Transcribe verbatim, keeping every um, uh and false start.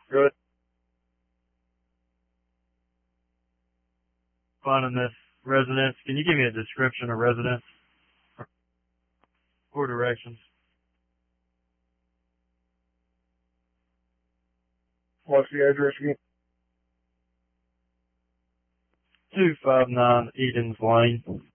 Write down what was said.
Good. Finding this residence. Can you give me a description of residence or directions? What's the address again? two five nine Edens Lane.